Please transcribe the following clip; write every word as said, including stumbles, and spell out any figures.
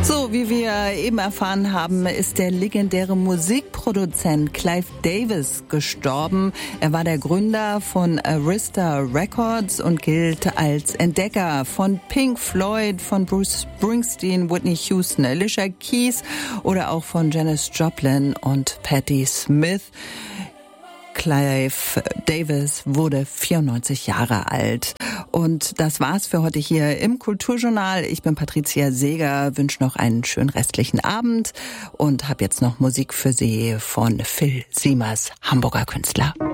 So, wie wir eben erfahren haben, ist der legendäre Musikproduzent Clive Davis gestorben. Er war der Gründer von Arista Records und gilt als Entdecker von Pink Floyd, von Bruce Springsteen, Whitney Houston, Alicia Keys oder auch von Janis Joplin und Patti Smith. Clive Davis wurde vierundneunzig Jahre alt. Und das war's für heute hier im Kulturjournal. Ich bin Patricia Seeger, wünsche noch einen schönen restlichen Abend und habe jetzt noch Musik für Sie von Phil Siemers, Hamburger Künstler.